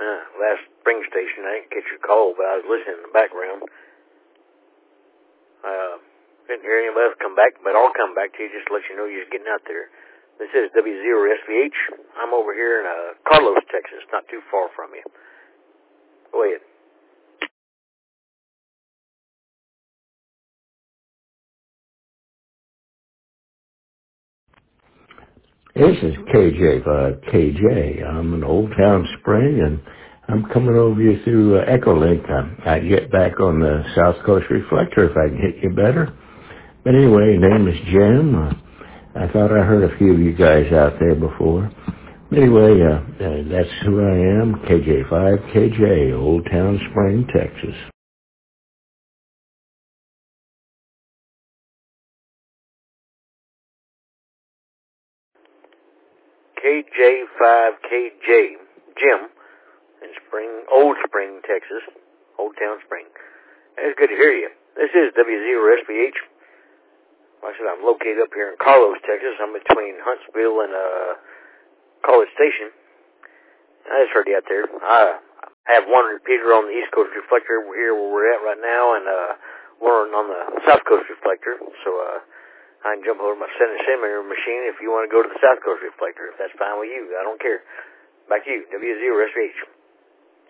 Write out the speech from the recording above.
Last spring station, I didn't catch your call, but I was listening in the background. Didn't hear anybody else come back, but I'll come back to you just to let you know you're getting out there. This is W0SVH. I'm over here in Carlos, Texas, not too far from you. Go ahead. This is KJ. I'm in Old Town Spring, and I'm coming over you through Echolink. I get back on the South Coast Reflector if I can hit you better. But anyway, name is Jim. I thought I heard a few of you guys out there before. Anyway, that's who I am, KJ5KJ, Old Town Spring, Texas. KJ5KJ, Jim, in Old Spring, Texas, Old Town Spring. It's good to hear you. This is W0SVH. Like I said, I'm located up here in Carlos, Texas. I'm between Huntsville and College Station. I just heard you out there. I have one repeater on the East Coast Reflector here where we're at right now, and one on the South Coast Reflector. So I can jump over my centimeter machine if you want to go to the South Coast Reflector, if that's fine with you. I don't care. Back to you, W0SVH.